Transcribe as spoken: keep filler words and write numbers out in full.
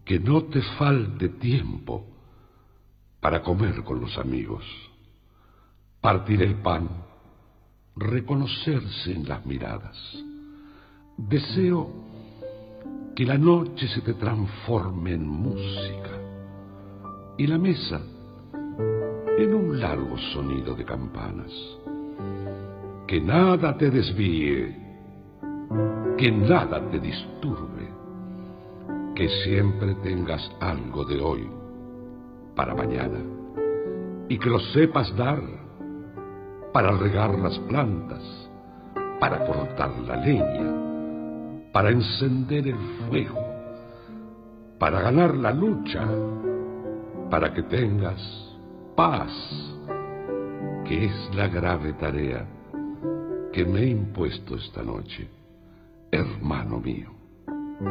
que no te falte tiempo para comer con los amigos, partir el pan, reconocerse en las miradas. Deseo que la noche se te transforme en música y la mesa en un largo sonido de campanas. Que nada te desvíe, que nada te disturbe, que siempre tengas algo de hoy para mañana y que lo sepas dar para regar las plantas, para cortar la leña, para encender el fuego, para ganar la lucha, para que tengas paz, que es la grave tarea que me he impuesto esta noche, hermano mío.